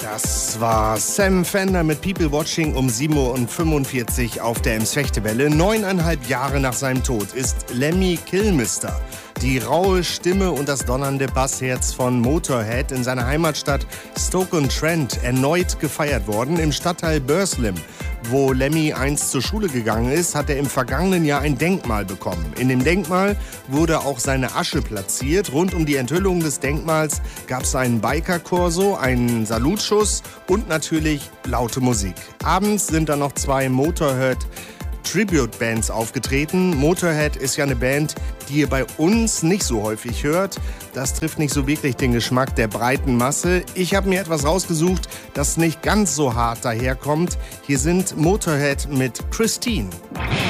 Das war Sam Fender mit People Watching um 7:45 Uhr auf der Ems-Fechtewelle. 9,5 Jahre nach seinem Tod ist Lemmy Kilmister, die raue Stimme und das donnernde Bassherz von Motorhead, in seiner Heimatstadt Stoke-on-Trent erneut gefeiert worden. Im Stadtteil Burslem, wo Lemmy einst zur Schule gegangen ist, hat er im vergangenen Jahr ein Denkmal bekommen. In dem Denkmal wurde auch seine Asche platziert. Rund um die Enthüllung des Denkmals gab es einen Biker-Korso, einen Salutschuss und natürlich laute Musik. Abends sind dann noch 2 Motorhead Tribute-Bands aufgetreten. Motorhead ist ja eine Band, die ihr bei uns nicht so häufig hört. Das trifft nicht so wirklich den Geschmack der breiten Masse. Ich habe mir etwas rausgesucht, das nicht ganz so hart daherkommt. Hier sind Motorhead mit Christine.